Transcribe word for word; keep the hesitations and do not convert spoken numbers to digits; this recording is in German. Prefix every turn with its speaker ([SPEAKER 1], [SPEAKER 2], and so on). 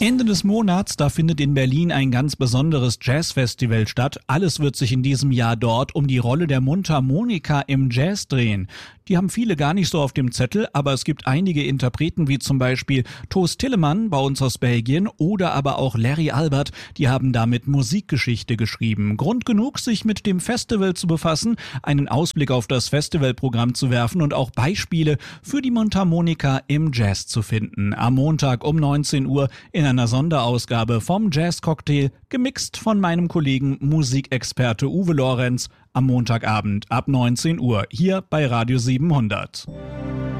[SPEAKER 1] Ende des Monats, da findet in Berlin ein ganz besonderes Jazzfestival statt. Alles wird sich in diesem Jahr dort um die Rolle der Mundharmonika im Jazz drehen. Die haben viele gar nicht so auf dem Zettel, aber es gibt einige Interpreten wie zum Beispiel Toos Tillemann bei uns aus Belgien oder aber auch Larry Albert, die haben damit Musikgeschichte geschrieben. Grund genug, sich mit dem Festival zu befassen, einen Ausblick auf das Festivalprogramm zu werfen und auch Beispiele für die Mundharmonika im Jazz zu finden. Am Montag um neunzehn Uhr in einer Sonderausgabe vom Jazz-Cocktail, gemixt von meinem Kollegen Musikexperte Uwe Lorenz, am Montagabend ab neunzehn Uhr hier bei Radio siebenhundert.